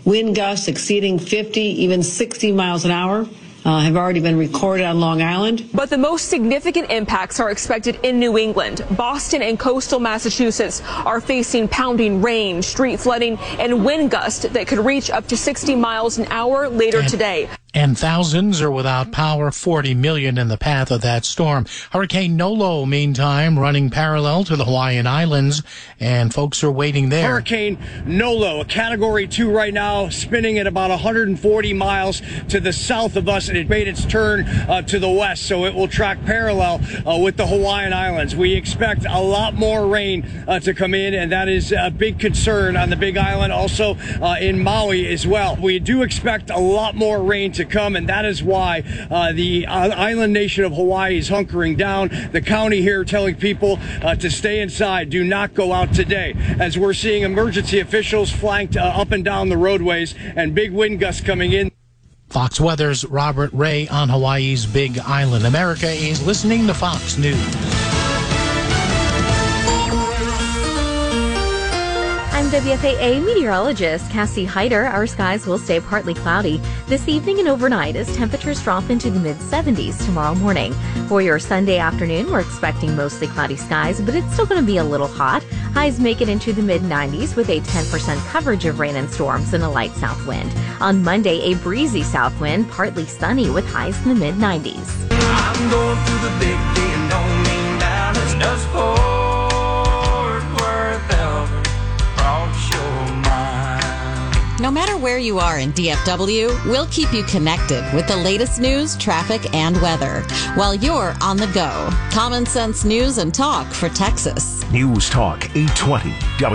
Wind gusts exceeding 50, even 60 miles an hour. Have already been recorded on Long Island. But the most significant impacts are expected in New England. Boston and coastal Massachusetts are facing pounding rain, street flooding, and wind gusts that could reach up to 60 miles an hour later today. And thousands are without power, 40 million in the path of that storm. Hurricane Nolo, meantime, running parallel to the Hawaiian Islands, and folks are waiting there. Hurricane Nolo, a Category 2 right now, spinning at about 140 miles to the south of us, and it made its turn to the west, so it will track parallel with the Hawaiian Islands. We expect a lot more rain to come in, and that is a big concern on the Big Island, also in Maui as well. We do expect a lot more rain to come, and that is why the island nation of Hawaii is hunkering down. The county here telling people to stay inside, do not go out today, as we're seeing emergency officials flanked up and down the roadways and big wind gusts coming in. Fox Weather's Robert Ray on Hawaii's Big Island. America is listening to Fox News. I'm WFAA meteorologist Cassie Hyder. Our skies will stay partly cloudy this evening and overnight as temperatures drop into the mid-70s tomorrow morning. For your Sunday afternoon, we're expecting mostly cloudy skies, but it's still going to be a little hot. Highs make it into the mid-90s with a 10% coverage of rain and storms and a light south wind. On Monday, a breezy south wind, partly sunny with highs in the mid-90s. I'm going through the big D and don't mean Dallas, just Fort Worth, Elbert, cross your mind. No matter where you are in DFW, we'll keep you connected with the latest news, traffic, and weather while you're on the go. Common sense news and talk for Texas. News Talk 820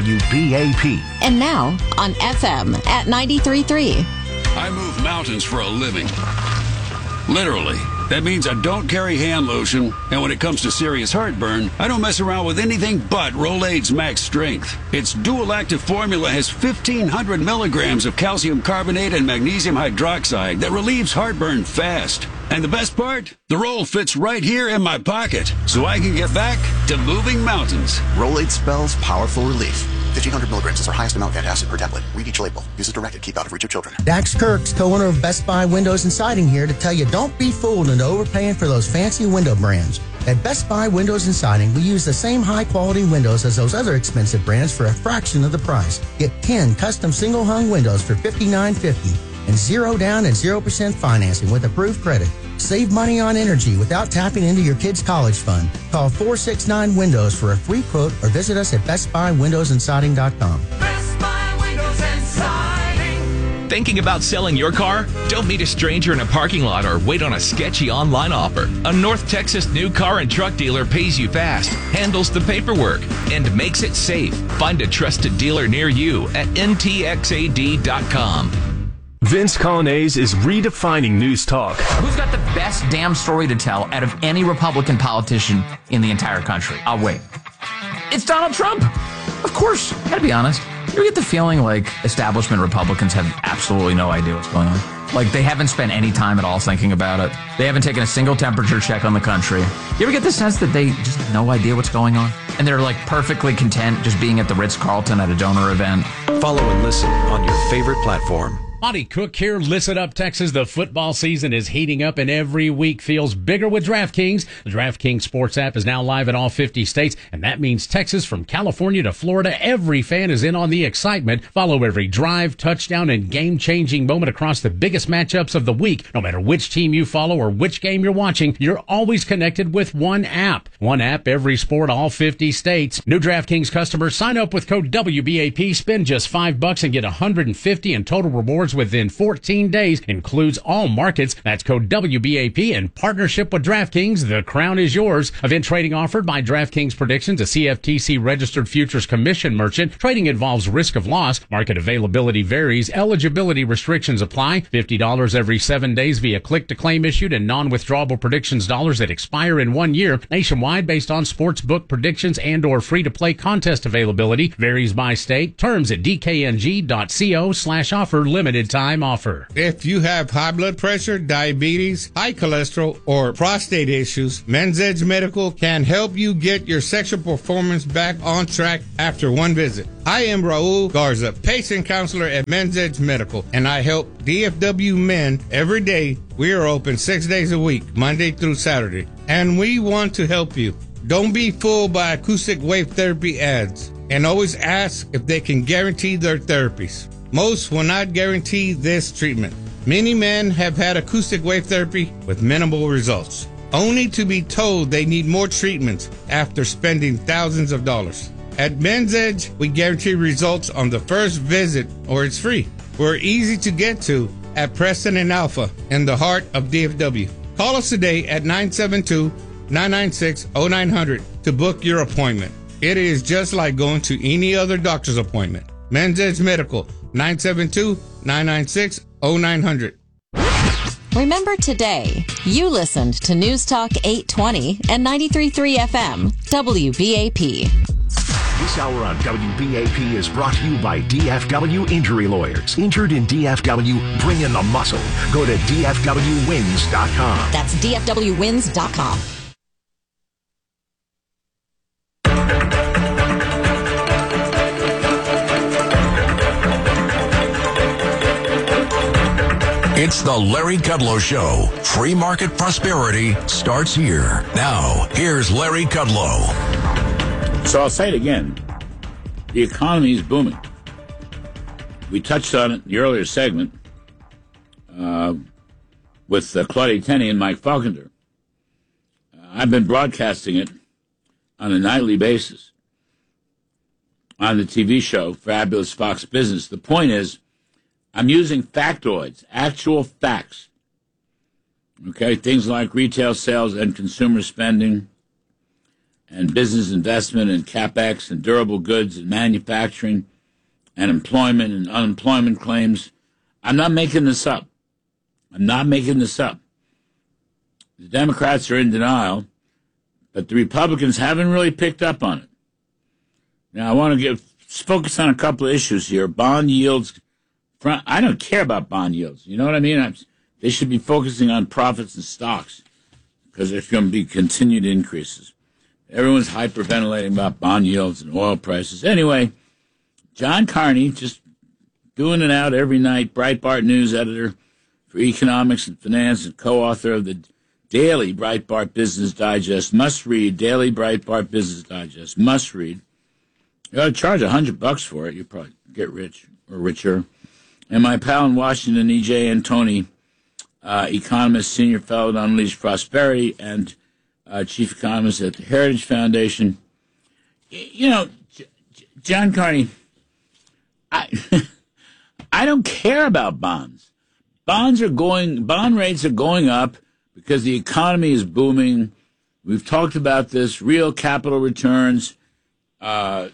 WBAP. And now on FM at 93.3. I move mountains for a living. Literally. That means I don't carry hand lotion, and when it comes to serious heartburn, I don't mess around with anything but Rolaids Max Strength. Its dual-active formula has 1,500 milligrams of calcium carbonate and magnesium hydroxide that relieves heartburn fast. And the best part? The roll fits right here in my pocket, so I can get back to moving mountains. Rolaids spells powerful relief. 1,500 milligrams is our highest amount of antacid per tablet. Read each label. Use as directed. Keep out of reach of children. Dax Kirks, co-owner of Best Buy Windows and Siding here to tell you don't be fooled into overpaying for those fancy window brands. At Best Buy Windows and Siding, we use the same high-quality windows as those other expensive brands for a fraction of the price. Get 10 custom single-hung windows for $59.50 and 0 down and 0% financing with approved credit. Save money on energy without tapping into your kid's college fund. Call 469-WINDOWS for a free quote or visit us at bestbuywindowsandsiding.com. Best Buy Windows and Siding. Thinking about selling your car? Don't meet a stranger in a parking lot or wait on a sketchy online offer. A North Texas new car and truck dealer pays you fast, handles the paperwork, and makes it safe. Find a trusted dealer near you at ntxad.com. Vince Colonnese is redefining news talk. Who's got the best damn story to tell out of any Republican politician in the entire country? I'll wait. It's Donald Trump. Of course. I gotta be honest. You get the feeling like establishment Republicans have absolutely no idea what's going on. Like they haven't spent any time at all thinking about it. They haven't taken a single temperature check on the country. You ever get the sense that they just have no idea what's going on? And they're like perfectly content just being at the Ritz-Carlton at a donor event? Follow and listen on your favorite platform. Monty Cook here. Listen up, Texas. The football season is heating up, and every week feels bigger with DraftKings. The DraftKings Sports app is now live in all 50 states, and that means Texas, from California to Florida, every fan is in on the excitement. Follow every drive, touchdown, and game-changing moment across the biggest matchups of the week. No matter which team you follow or which game you're watching, you're always connected with one app. One app, every sport, all 50 states. New DraftKings customers, sign up with code WBAP, spend just $5 and get $150 in total rewards within 14 days. Includes all markets. That's code WBAP in partnership with DraftKings. The crown is yours. Event trading offered by DraftKings Predictions, a CFTC registered futures commission merchant. Trading involves risk of loss. Market availability varies. Eligibility restrictions apply. $50 every 7 days via click to claim issued and non-withdrawable predictions dollars that expire in 1 year. Nationwide based on sportsbook predictions and or free to play contest availability. Varies by state. Terms at dkng.co/offer. Limited limited time offer. If you have high blood pressure, diabetes, high cholesterol, or prostate issues, Men's Edge Medical can help you get your sexual performance back on track after one visit. I am Raul Garza, patient counselor at Men's Edge Medical, and I help DFW men every day. We are open 6 days a week, Monday through Saturday, and we want to help you. Don't be fooled by acoustic wave therapy ads, and always ask if they can guarantee their therapies. Most will not guarantee this treatment. Many men have had acoustic wave therapy with minimal results, only to be told they need more treatments after spending thousands of dollars. At Men's Edge, we guarantee results on the first visit, or it's free. We're easy to get to at Preston and Alpha in the heart of DFW. Call us today at 972-996-0900 to book your appointment. It is just like going to any other doctor's appointment. Men's Edge Medical, 972-996-0900. Remember today, you listened to News Talk 820 and 93.3 FM, WBAP. This hour on WBAP is brought to you by DFW Injury Lawyers. Injured in DFW, bring in the muscle. Go to DFWWins.com. That's DFWWins.com. It's the Larry Kudlow Show. Free market prosperity starts here. Now, here's Larry Kudlow. So I'll say it again. The economy is booming. We touched on it in the earlier segment with Claudia Tenney and Mike Falconer. I've been broadcasting it on a nightly basis on the TV show Fabulous Fox Business. The point is, I'm using factoids, actual facts. Okay, things like retail sales and consumer spending and business investment and CapEx and durable goods and manufacturing and employment and unemployment claims. I'm not making this up. The Democrats are in denial, but the Republicans haven't really picked up on it. Now, I want to focus on a couple of issues here. Bond yields. I don't care about bond yields. You know what I mean? They should be focusing on profits and stocks because there's going to be continued increases. Everyone's hyperventilating about bond yields and oil prices. Anyway, John Carney, just doing it out every night, Breitbart News editor for economics and finance and co-author of the Daily Breitbart Business Digest. Must read, Daily Breitbart Business Digest. Must read. You ought to charge $100 for it. You'll probably get rich or richer. And my pal in Washington, E.J. Antoni, economist, senior fellow at Unleashed Prosperity, and chief economist at the Heritage Foundation. You know, John Carney, I don't care about bonds. Bond rates are going up because the economy is booming. We've talked about this, real capital returns. Bond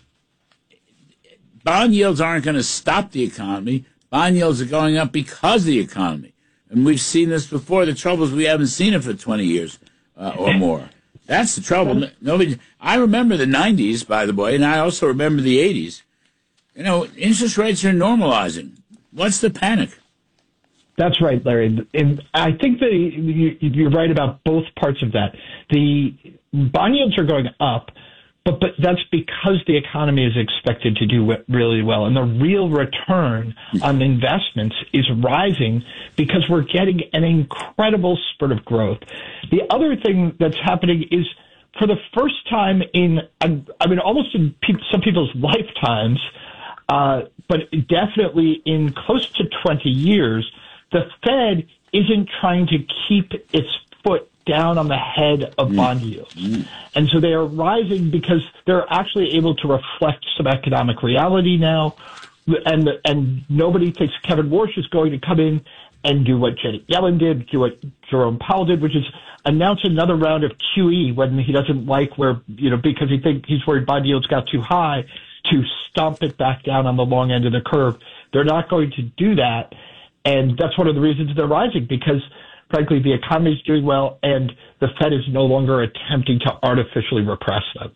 yields aren't going to stop the economy. Bond yields are going up because of the economy. And we've seen this before. The trouble is we haven't seen it for 20 years or more. That's the trouble. I remember the 90s, by the way, and I also remember the 80s. You know, interest rates are normalizing. What's the panic? That's right, Larry. And I think that you're right about both parts of that. The bond yields are going up, but that's because the economy is expected to do really well. And the real return on investments is rising because we're getting an incredible spurt of growth. The other thing that's happening is for the first time almost in some people's lifetimes, but definitely in close to 20 years, the Fed isn't trying to keep its foot down on the head of bond yields. And so they are rising because they're actually able to reflect some economic reality now. And nobody thinks Kevin Warsh is going to come in and do what Janet Yellen did, do what Jerome Powell did, which is announce another round of QE when he doesn't like because he's worried bond yields got too high, to stomp it back down on the long end of the curve. They're not going to do that. And that's one of the reasons they're rising, because frankly, the economy is doing well, and the Fed is no longer attempting to artificially repress them.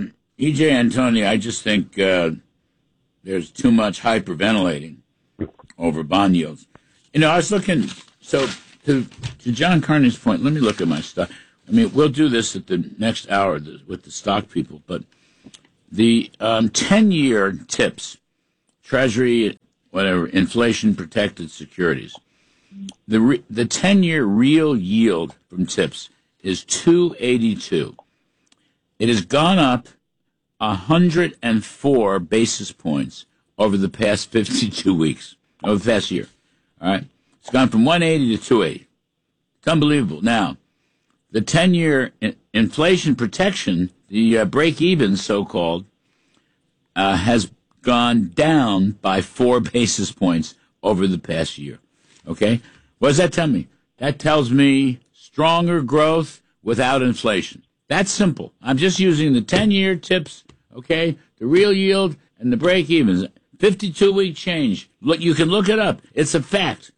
E.J. Antoni, I just think there's too much hyperventilating over bond yields. You know, I was looking, so to John Carney's point, let me look at my stuff. I mean, we'll do this at the next hour with the stock people, but the 10-year TIPS, Treasury, whatever, inflation-protected securities, the 10-year real yield from TIPS is 282. It has gone up 104 basis points over the past 52 weeks, over the past year. All right? It's gone from 180 to 280. It's unbelievable. Now, the 10-year inflation protection, the break-even, so-called, has gone down by 4 basis points over the past year. Okay? What does that tell me? That tells me stronger growth without inflation. That's simple. I'm just using the 10-year TIPS, okay, the real yield and the break-evens. 52-week change. Look, you can look it up. It's a fact.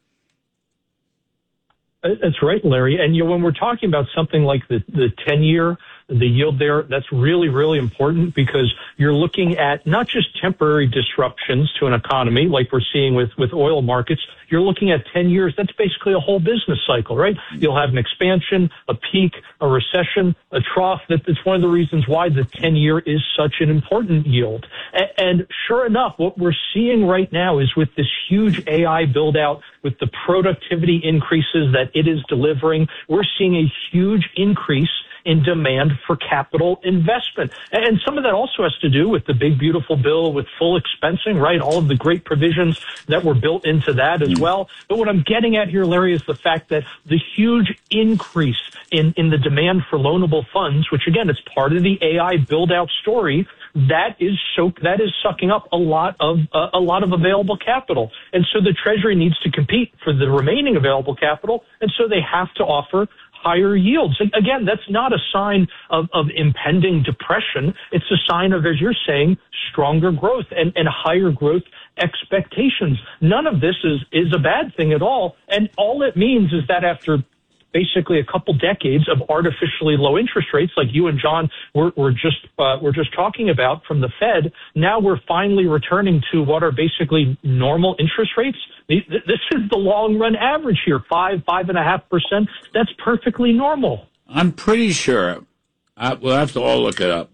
That's right, Larry. And when we're talking about something like the 10-year, the yield there, that's really, really important because you're looking at not just temporary disruptions to an economy like we're seeing with oil markets. You're looking at 10 years. That's basically a whole business cycle, right? You'll have an expansion, a peak, a recession, a trough. That's one of the reasons why the 10-year is such an important yield. And sure enough, what we're seeing right now is with this huge AI build out, with the productivity increases that it is delivering, we're seeing a huge increase in demand for capital investment. And some of that also has to do with the big, beautiful bill with full expensing, right? All of the great provisions that were built into that as well. But what I'm getting at here, Larry, is the fact that the huge increase in the demand for loanable funds, which again, it's part of the AI build out story, that is sucking up a lot of available capital. And so the Treasury needs to compete for the remaining available capital. And so they have to offer higher yields. Again, that's not a sign of impending depression. It's a sign of, as you're saying, stronger growth and higher growth expectations. None of this is a bad thing at all. And all it means is that after basically a couple decades of artificially low interest rates, like you and John were just talking about from the Fed, now we're finally returning to what are basically normal interest rates. This is the long run average here, 5.5%. That's perfectly normal. I'm pretty sure. We'll have to all look it up.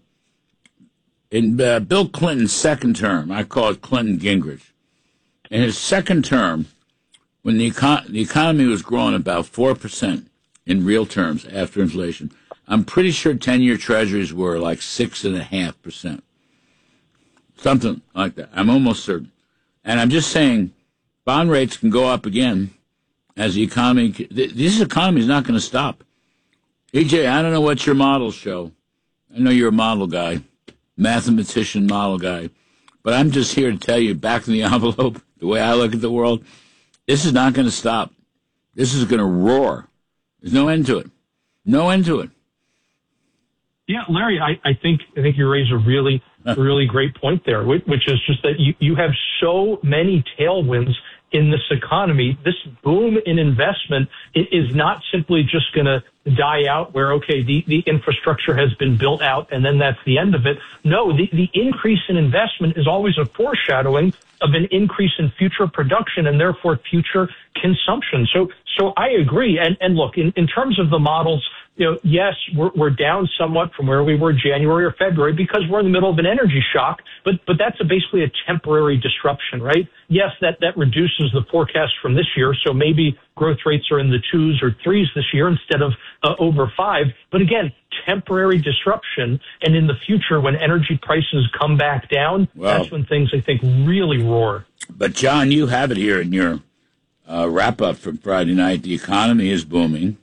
In Bill Clinton's second term, I call it Clinton Gingrich. In his second term, when the economy was growing about 4% in real terms after inflation, I'm pretty sure 10-year treasuries were like 6.5%. Something like that. I'm almost certain. And I'm just saying, bond rates can go up again as the economy. This economy is not going to stop. EJ, I don't know what your models show. I know you're a model guy, mathematician model guy. But I'm just here to tell you, back in the envelope, the way I look at the world, this is not going to stop. This is going to roar. There's no end to it. No end to it. Yeah, Larry, I think you raise a really great point there, which is just that you have so many tailwinds in this economy. This boom in investment is not simply just going to die out where, okay, the infrastructure has been built out and then that's the end of it. No, the increase in investment is always a foreshadowing of an increase in future production and therefore future consumption. So I agree. And look, in terms of the models, yes, we're down somewhat from where we were January or February because we're in the middle of an energy shock, but that's basically a temporary disruption, right? Yes, that reduces the forecast from this year. So maybe growth rates are in the 2s or 3s this year instead of over 5. But again, temporary disruption. And in the future, when energy prices come back down, that's when things, I think, really roar. But John, you have it here in your wrap up from Friday night. The economy is booming.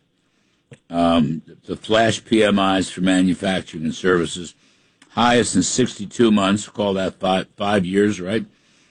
The flash PMIs for manufacturing and services, highest in 62 months. Call that 5 years, right?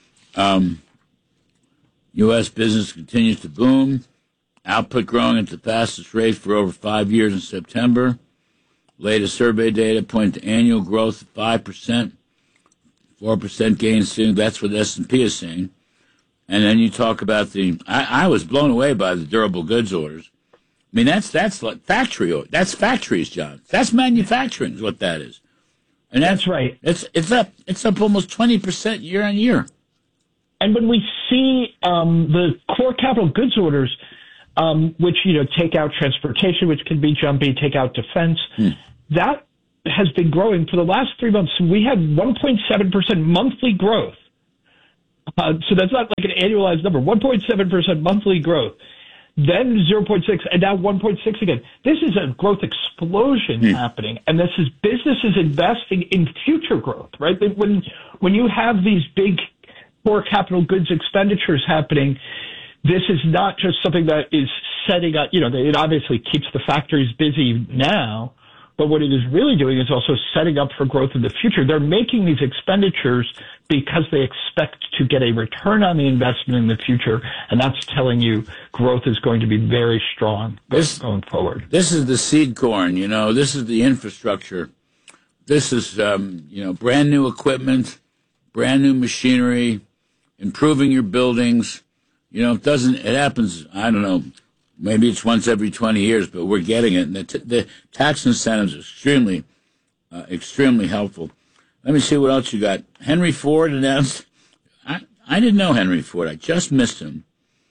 U.S. business continues to boom. Output growing at the fastest rate for over 5 years in September. Latest survey data point to annual growth of 5%, 4% gains. That's what S&P is saying. And then you talk about I was blown away by the durable goods orders. I mean, that's like factory. That's factories, John. That's manufacturing is what that is. And that's right. It's up almost 20% year on year. And when we see the core capital goods orders, which, take out transportation, which can be jumpy, take out defense, that has been growing for the last 3 months. We had 1.7% monthly growth. So that's not like an annualized number, 1.7% monthly growth. Then 0.6, and now 1.6 again. This is a growth explosion happening, and this is businesses investing in future growth, right? When you have these big core capital goods expenditures happening, this is not just something that is setting up, it obviously keeps the factories busy now, but what it is really doing is also setting up for growth in the future. They're making these expenditures because they expect to get a return on the investment in the future, and that's telling you growth is going to be very strong going forward. This is the seed corn, this is the infrastructure. This is, brand new equipment, brand new machinery, improving your buildings. It happens, I don't know, maybe it's once every 20 years, but we're getting it. And the tax incentives are extremely helpful. Let me see what else you got. Henry Ford announced. I didn't know Henry Ford. I just missed him.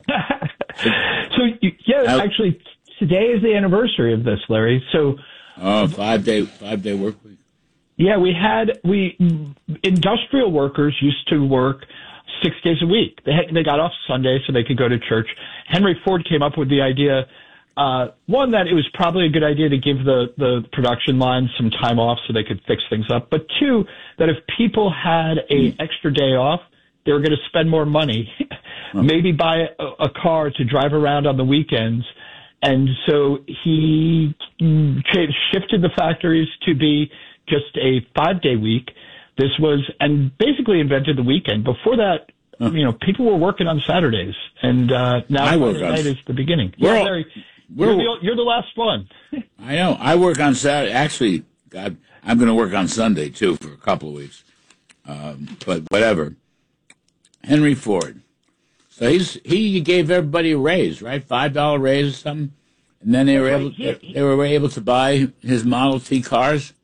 Actually, today is the anniversary of this, Larry. So, 5-day work week. Yeah, industrial workers used to work 6 days a week. They got off Sunday so they could go to church. Henry Ford came up with the idea, one, that it was probably a good idea to give the production line some time off so they could fix things up. But two, that if people had an extra day off, they were going to spend more money, maybe buy a car to drive around on the weekends. And so he shifted the factories to be just a 5-day week. And basically invented the weekend. Before that, people were working on Saturdays, and now Saturday night is the beginning. Larry, you're the last one. I know. I work on Saturday. Actually, God, I'm going to work on Sunday, too, for a couple of weeks. But whatever. Henry Ford. So he gave everybody a raise, right? $5 raise or something? And then they were able to buy his Model T cars?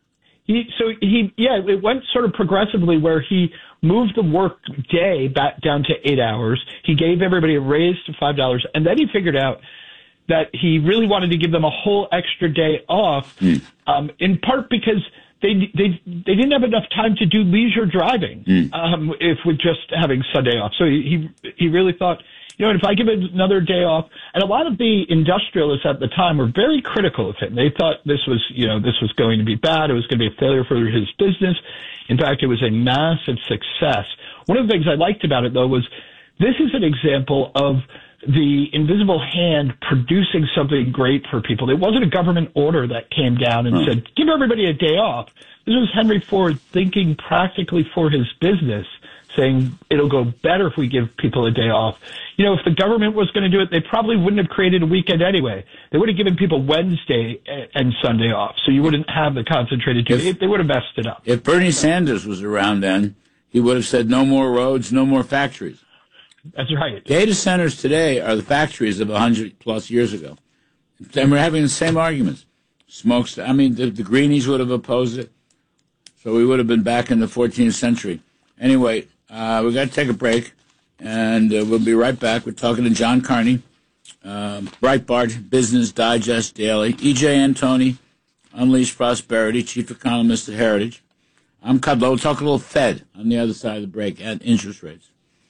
It went sort of progressively where he moved the work day back down to 8 hours. He gave everybody a raise to $5, and then he figured out that he really wanted to give them a whole extra day off, in part because they didn't have enough time to do leisure driving, if with just having Sunday off. So he really thought, if I give it another day off, and a lot of the industrialists at the time were very critical of him. They thought this was going to be bad. It was going to be a failure for his business. In fact, it was a massive success. One of the things I liked about it, though, was this is an example of the invisible hand producing something great for people. It wasn't a government order that came down and said, give everybody a day off. This was Henry Ford thinking practically for his business, saying it'll go better if we give people a day off. If the government was going to do it, they probably wouldn't have created a weekend anyway. They would have given people Wednesday and Sunday off, so you wouldn't have the concentrated day. They would have messed it up. If Bernie Sanders was around then, he would have said no more roads, no more factories. That's right. Data centers today are the factories of 100-plus years ago. And we're having the same arguments. The Greenies would have opposed it, so we would have been back in the 14th century. Anyway, we got to take a break, and we'll be right back. We're talking to John Carney, Breitbart Business Digest Daily, E.J. Antoni, Unleash Prosperity, Chief Economist at Heritage. I'm Kudlow. We'll talk a little Fed on the other side of the break and interest rates.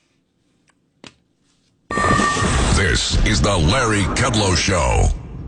This is the Larry Kudlow Show.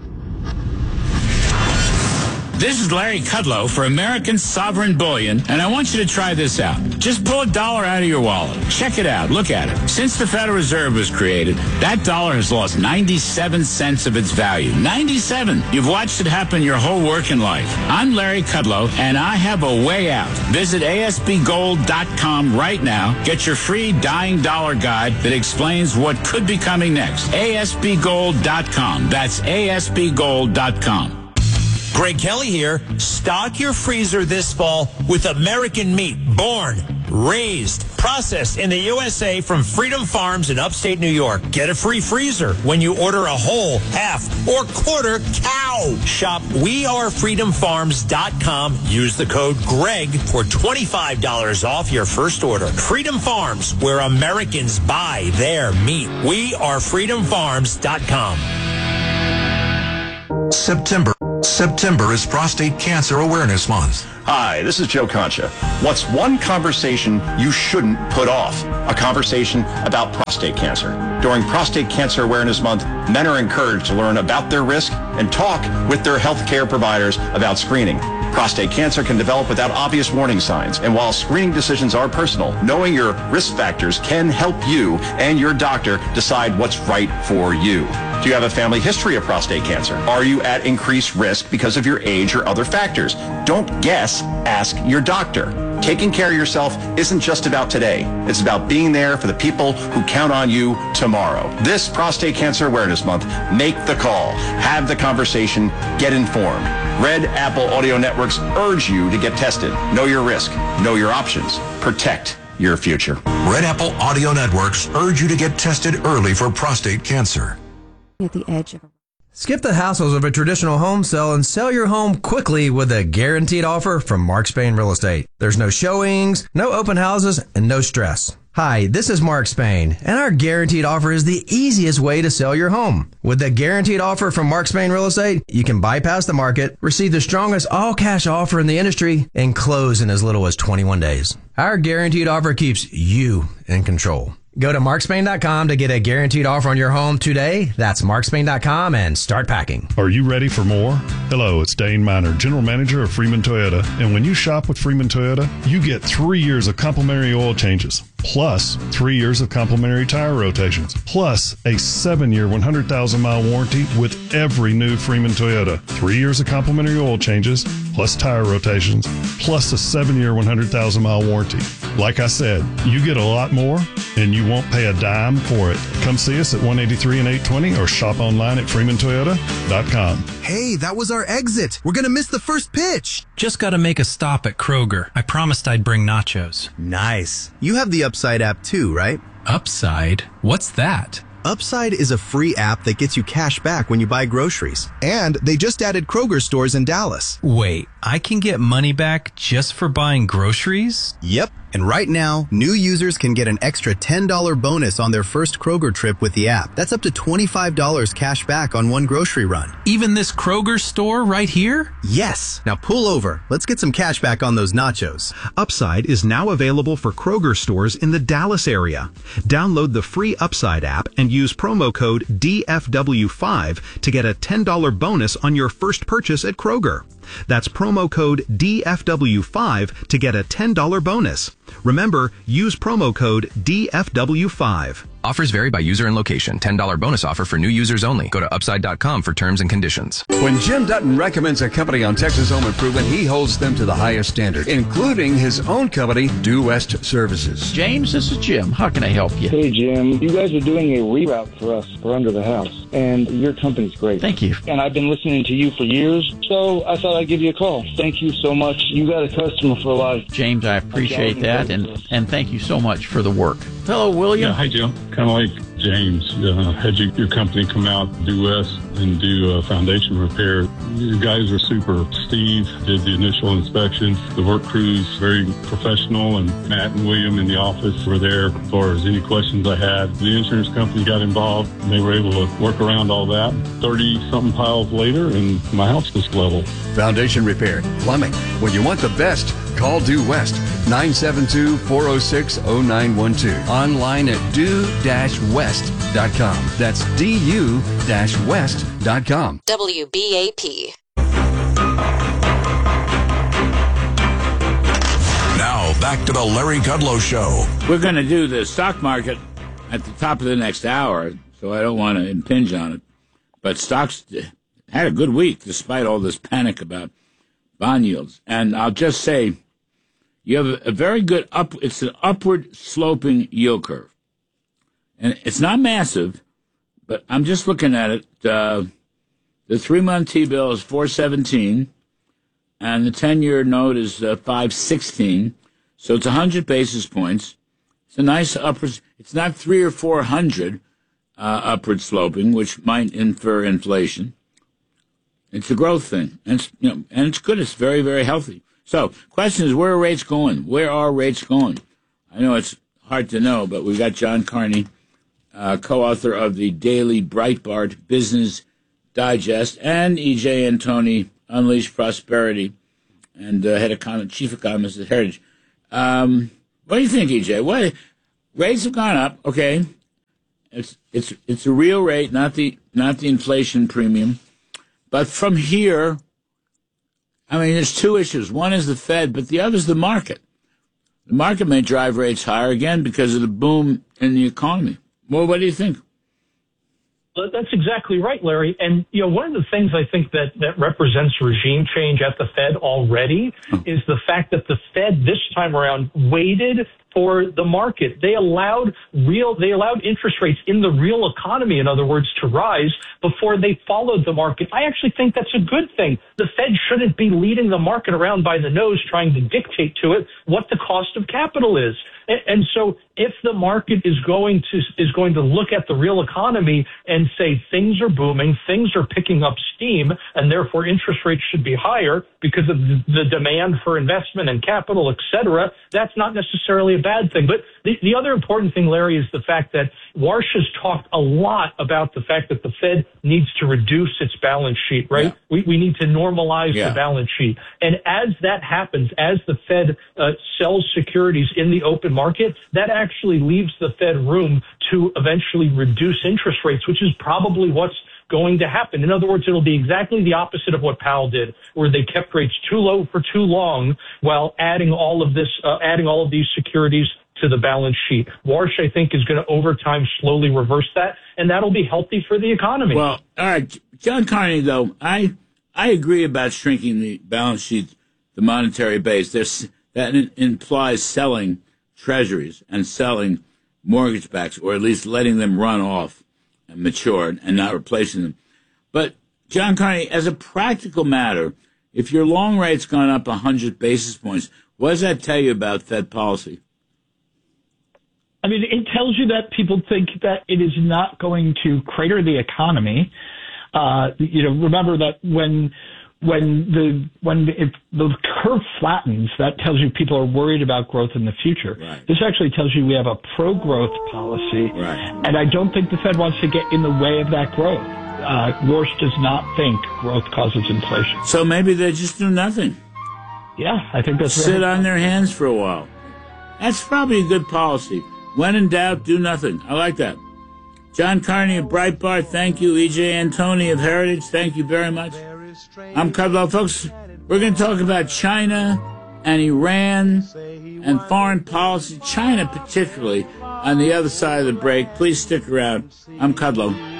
This is Larry Kudlow for American Sovereign Bullion, and I want you to try this out. Just pull $1 out of your wallet. Check it out. Look at it. Since the Federal Reserve was created, that dollar has lost 97 cents of its value. 97! You've watched it happen your whole working life. I'm Larry Kudlow, and I have a way out. Visit ASBGold.com right now. Get your free Dying Dollar Guide that explains what could be coming next. ASBGold.com. That's ASBGold.com. Greg Kelly here. Stock your freezer this fall with American meat, born raised, processed in the USA from Freedom Farms in upstate New York. Get a free freezer when you order a whole, half, or quarter cow. Shop wearefreedomfarms.com. Use the code GREG for $25 off your first order. Freedom Farms, where Americans buy their meat. wearefreedomfarms.com. September is Prostate Cancer Awareness Month. Hi, this is Joe Concha. What's one conversation you shouldn't put off? A conversation about prostate cancer. During Prostate Cancer Awareness Month, men are encouraged to learn about their risk and talk with their healthcare providers about screening. Prostate cancer can develop without obvious warning signs, and while screening decisions are personal, knowing your risk factors can help you and your doctor decide what's right for you. Do you have a family history of prostate cancer? Are you at increased risk because of your age or other factors? Don't guess, ask your doctor. Taking care of yourself isn't just about today. It's about being there for the people who count on you tomorrow. This Prostate Cancer Awareness Month, make the call, have the conversation, get informed. Red Apple Audio Networks urge you to get tested. Know your risk, know your options, protect your future. Red Apple Audio Networks urge you to get tested early for prostate cancer. At the edge of Skip the hassles of a traditional home sale and sell your home quickly with a guaranteed offer from Mark Spain Real Estate. There's no showings, no open houses, and no stress. Hi, this is Mark Spain, and our guaranteed offer is the easiest way to sell your home. With the guaranteed offer from Mark Spain Real Estate, you can bypass the market, receive the strongest all-cash offer in the industry, and close in as little as 21 days. Our guaranteed offer keeps you in control. Go to markspain.com to get a guaranteed offer on your home today. That's markspain.com and start packing. Are you ready for more? Hello, it's Dane Miner, General Manager of Freeman Toyota. And when you shop with Freeman Toyota, you get 3 years of complimentary oil changes, plus 3 years of complimentary tire rotations, plus a 7-year, 100,000-mile warranty with every new Freeman Toyota. 3 years of complimentary oil changes, plus tire rotations, plus a 7-year, 100,000-mile warranty. Like I said, you get a lot more, and you won't pay a dime for it. Come see us at 183 and 820 or shop online at freemantoyota.com. Hey, that was our exit. We're going to miss the first pitch. Just got to make a stop at Kroger. I promised I'd bring nachos. Nice. You have the Upside app too, right? Upside? What's that? Upside is a free app that gets you cash back when you buy groceries. And they just added Kroger stores in Dallas. Wait, I can get money back just for buying groceries? Yep. And right now, new users can get an extra $10 bonus on their first Kroger trip with the app. That's up to $25 cash back on one grocery run. Even this Kroger store right here? Yes. Now pull over. Let's get some cash back on those nachos. Upside is now available for Kroger stores in the Dallas area. Download the free Upside app and use promo code DFW5 to get a $10 bonus on your first purchase at Kroger. That's promo code DFW5 to get a $10 bonus. Remember, use promo code DFW5. Offers vary by user and location. $10 bonus offer for new users only. Go to upside.com for terms and conditions. When Jim Dutton recommends a company on Texas Home Improvement, he holds them to the highest standard, including his own company, Due West Services. James, this is Jim. How can I help you? Hey, Jim. You guys are doing a reroute for us for Under the House, and your company's great. Thank you. And I've been listening to you for years, so I thought I'd give you a call. Thank you so much. You got a customer for life. James, I appreciate that, and thank you so much for the work. Hello, William. Yeah, hi, Jim. Kind of like James, had your company come out, Due West, and do foundation repair. You guys are super. Steve did the initial inspection. The work crew's very professional, and Matt and William in the office were there as far as any questions I had. The insurance company got involved, and they were able to work around all that. 30-something piles later, and my house was level. Foundation repair, plumbing. When you want the best, call Due West, 972-406-0912. Online at due-west.com. That's du-west.com. WBAP. Now, back to the Larry Kudlow Show. We're going to do the stock market at the top of the next hour, so I don't want to impinge on it. But stocks had a good week despite all this panic about bond yields. And I'll just say, you have a very good it's an upward sloping yield curve. And it's not massive, but I'm just looking at it. The 3-month T-bill is 4.17, and the 10-year note is 5.16. So it's 100 basis points. It's a nice upward. It's not 300 or 400 upward sloping, which might infer inflation. It's a growth thing, and it's good. It's very, very healthy. So, question is, where are rates going? Where are rates going? I know it's hard to know, but we've got John Carney, co-author of the daily Breitbart Business Digest, and E.J. Antoni, Unleash Prosperity, and chief economist at Heritage. What do you think, E.J.? What rates have gone up? Okay, it's a real rate, not the inflation premium. But from here, I mean, there's two issues. One is the Fed, but the other is the market. The market may drive rates higher again because of the boom in the economy. Well, what do you think? Well, that's exactly right, Larry. And, one of the things I think that represents regime change at the Fed already is the fact that the Fed this time around waited for the market. They allowed interest rates in the real economy, in other words, to rise before they followed the market. I actually think that's a good thing. The Fed shouldn't be leading the market around by the nose, trying to dictate to it what the cost of capital is. And so if the market is going to look at the real economy and say things are booming, things are picking up steam, and therefore interest rates should be higher because of the demand for investment and capital, et cetera, that's not necessarily a bad thing. But the other important thing, Larry, is the fact that Warsh has talked a lot about the fact that the Fed needs to reduce its balance sheet, right? Yeah. We need to normalize the balance sheet. And as that happens, as the Fed sells securities in the open market, that actually leaves the Fed room to eventually reduce interest rates, which is probably what's going to happen. In other words, it'll be exactly the opposite of what Powell did, where they kept rates too low for too long while adding all of these securities to the balance sheet. Warsh, I think, is going to over time slowly reverse that, and that'll be healthy for the economy. Well, all right, John Carney, though, I agree about shrinking the balance sheet, the monetary base. That implies selling treasuries and selling mortgage backs, or at least letting them run off and mature and not replacing them. But, John Carney, as a practical matter, if your long rate's gone up 100 basis points, what does that tell you about Fed policy? I mean, it tells you that people think that it is not going to crater the economy. Remember that if the curve flattens, that tells you people are worried about growth in the future. Right. This actually tells you we have a pro-growth policy, and I don't think the Fed wants to get in the way of that growth. Warsh does not think growth causes inflation. So maybe they just do nothing. Yeah, I think that's sit on their hands for a while. That's probably a good policy. When in doubt, do nothing. I like that. John Carney of Breitbart, thank you. E.J. Antoni of Heritage, thank you very much. I'm Kudlow. Folks, we're going to talk about China and Iran and foreign policy, China particularly, on the other side of the break. Please stick around. I'm Kudlow.